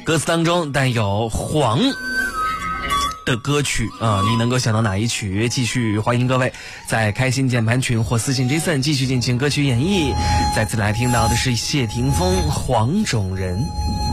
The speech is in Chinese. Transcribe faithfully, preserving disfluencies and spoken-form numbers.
歌词当中带有黄的歌曲啊，你能够想到哪一曲？继续欢迎各位在开心键盘群或私信 Jason 继续进行歌曲演绎。再次来听到的是谢霆锋《黄种人》。